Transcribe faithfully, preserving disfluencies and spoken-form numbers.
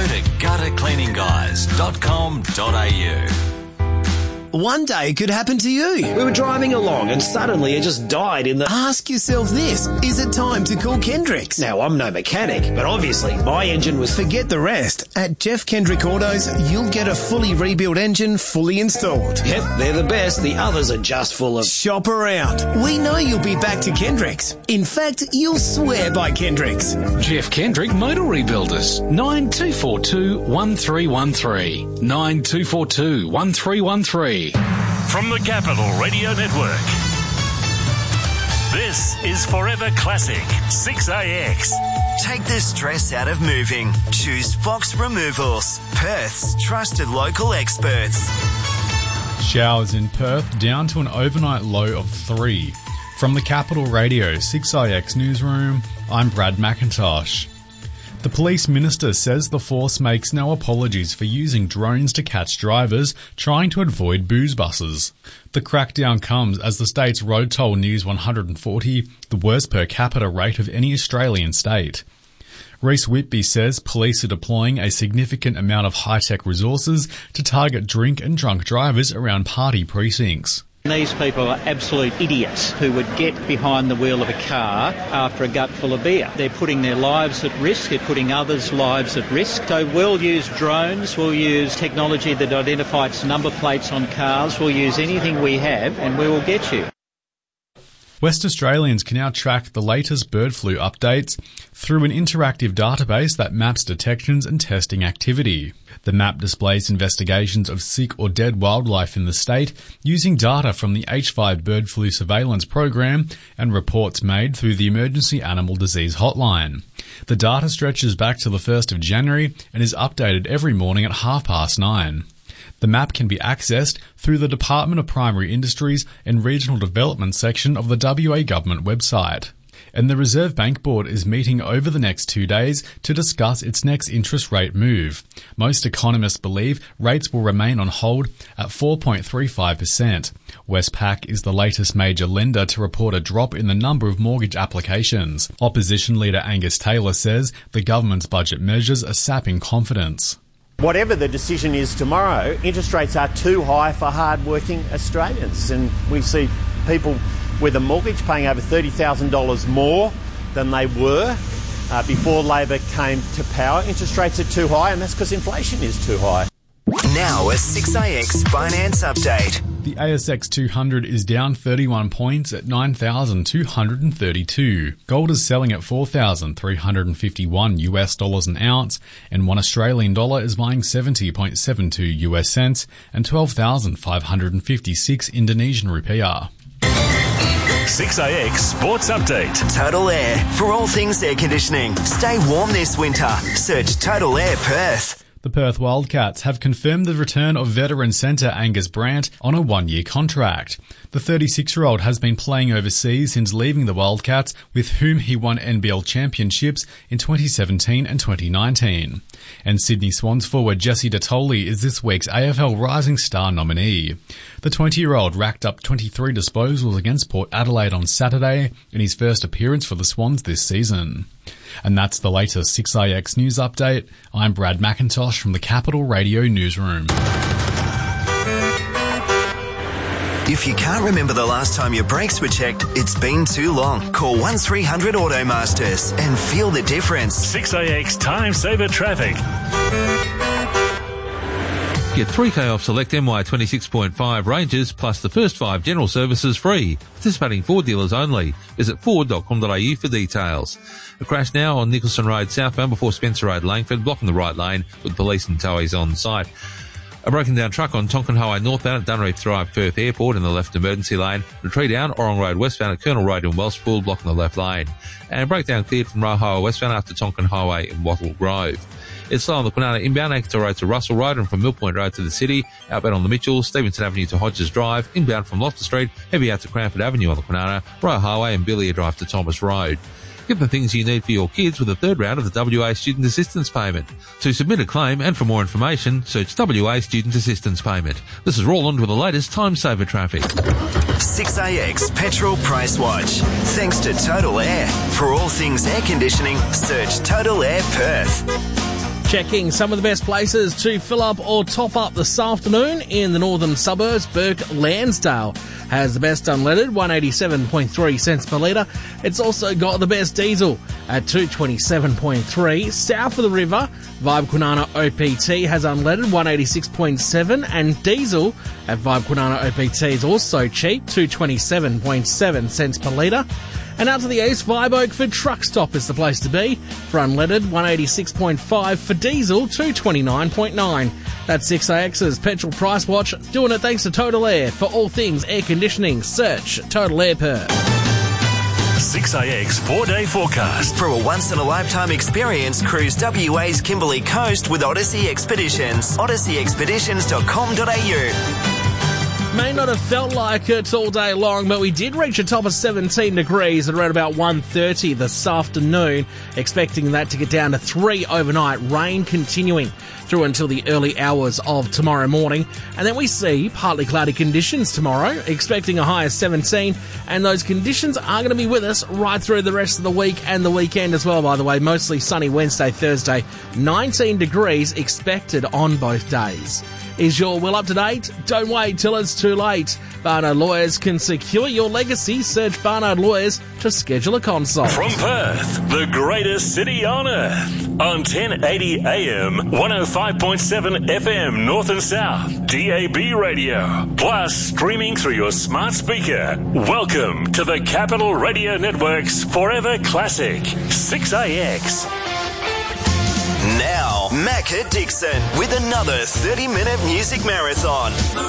go to gutter cleaning guys dot com dot a u. One day could happen to you. We were driving along and suddenly it just died in the... Ask yourself this, is it time to call Kendricks? Now, I'm no mechanic, but obviously my engine was... Forget the rest. At Jeff Kendrick Autos, you'll get a fully rebuilt engine fully installed. Yep, they're the best. The others are just full of... Shop around. We know you'll be back to Kendricks. In fact, you'll swear by Kendricks. Jeff Kendrick Motor Rebuilders. nine two four two, one three one three. nine two four two, one three one three. From the Capital Radio Network, this is Forever Classic six A X. Take the stress out of moving. Choose Fox Removals, Perth's trusted local experts. Showers in Perth down to an overnight low of three. From the Capital Radio six A X newsroom, I'm Brad McIntosh. The police minister says the force makes no apologies for using drones to catch drivers trying to avoid booze buses. The crackdown comes as the state's road toll nears one hundred forty, the worst per capita rate of any Australian state. Reece Whitby says police are deploying a significant amount of high-tech resources to target drink and drunk drivers around party precincts. These people are absolute idiots who would get behind the wheel of a car after a gut full of beer. They're putting their lives at risk, they're putting others' lives at risk. So we'll use drones, we'll use technology that identifies number plates on cars, we'll use anything we have and we will get you. West Australians can now track the latest bird flu updates through an interactive database that maps detections and testing activity. The map displays investigations of sick or dead wildlife in the state using data from the H five bird flu surveillance program and reports made through the Emergency Animal Disease Hotline. The data stretches back to the first of January and is updated every morning at half past nine. The map can be accessed through the Department of Primary Industries and Regional Development section of the W A Government website. And the Reserve Bank Board is meeting over the next two days to discuss its next interest rate move. Most economists believe rates will remain on hold at four point three five percent. Westpac is the latest major lender to report a drop in the number of mortgage applications. Opposition leader Angus Taylor says the government's budget measures are sapping confidence. Whatever the decision is tomorrow, interest rates are too high for hard-working Australians. And we see people with a mortgage paying over thirty thousand dollars more than they were uh, before Labor came to power. Interest rates are too high, and that's because inflation is too high. Now a six A X finance update. The A S X two hundred is down thirty-one points at nine thousand two hundred thirty-two. Gold is selling at four thousand three hundred fifty-one U S dollars an ounce, and one Australian dollar is buying seventy point seven two U S cents and twelve thousand five hundred fifty-six Indonesian rupiah. six A X Sports Update. Total Air. For all things air conditioning. Stay warm this winter. Search Total Air Perth. The Perth Wildcats have confirmed the return of veteran centre Angus Brandt on a one-year contract. The thirty-six-year-old has been playing overseas since leaving the Wildcats, with whom he won N B L championships in twenty seventeen and twenty nineteen. And Sydney Swans forward Jesse Datoli is this week's A F L Rising Star nominee. The twenty-year-old racked up twenty-three disposals against Port Adelaide on Saturday in his first appearance for the Swans this season. And that's the latest six A X news update. I'm Brad McIntosh from the Capital Radio newsroom. If you can't remember the last time your brakes were checked, it's been too long. Call one three hundred Automasters and feel the difference. six A X Time Saver Traffic. Get three K off select M Y twenty-six point five ranges plus the first five general services free. Participating Ford dealers only. Visit ford dot com dot a u for details. A crash now on Nicholson Road southbound before Spencer Road Langford, blocking the right lane with police and towies on site. A broken down truck on Tonkin Highway northbound at Dunreef Drive, Perth Airport in the left emergency lane. A tree down Orong Road westbound at Colonel Road in Wellspool, blocking the left lane. And breakdown cleared from Roe Highway westbound after Tonkin Highway in Wattle Grove. It's slow on the Kwinana inbound, Exeter Road to Russell Road and from Mill Point Road to the city, outbound on the Mitchell, Stevenson Avenue to Hodges Drive, inbound from Loftus Street, heavy out to Cranford Avenue on the Kwinana, Roe Highway and Billier Drive to Thomas Road. Get the things you need for your kids with the third round of the W A Student Assistance Payment. To submit a claim and for more information, search W A Student Assistance Payment. This is Roland with the latest Time Saver Traffic. six A X Petrol Price Watch. Thanks to Total Air. For all things air conditioning, search Total Air Perth. Checking some of the best places to fill up or top up this afternoon in the northern suburbs. Burke Lansdale has the best unleaded, one eighty-seven point three cents per litre. It's also got the best diesel at two twenty-seven point three. South of the river, Vibe Kwinana O P T has unleaded, one eighty-six point seven, and diesel at Vibe Kwinana O P T is also cheap, two twenty-seven point seven cents per litre. And out to the east, Vibe Oakford Truck Stop is the place to be. For unleaded, one eighty-six point five. For diesel, two twenty-nine point nine. That's six A X's Petrol Price Watch. Doing it thanks to Total Air. For all things air conditioning, search Total Air Perth. six A X four-day forecast. For a once-in-a-lifetime experience, cruise W A's Kimberley Coast with Odyssey Expeditions. odyssey expeditions dot com dot a u. May not have felt like it all day long, but we did reach a top of seventeen degrees at around about one thirty this afternoon, expecting that to get down to three overnight, rain continuing through until the early hours of tomorrow morning. And then we see partly cloudy conditions tomorrow, expecting a high of seventeen, and those conditions are going to be with us right through the rest of the week and the weekend as well, by the way. Mostly sunny Wednesday, Thursday, nineteen degrees expected on both days. Is your will up to date? Don't wait till it's too late. Barnard Lawyers can secure your legacy. Search Barnard Lawyers to schedule a consult. From Perth, the greatest city on earth. On ten eighty A M, one oh five point seven F M, North and South, D A B radio. Plus, streaming through your smart speaker. Welcome to the Capital Radio Network's Forever Classic, six A X. Now, Macca Dixon with another thirty-minute music marathon.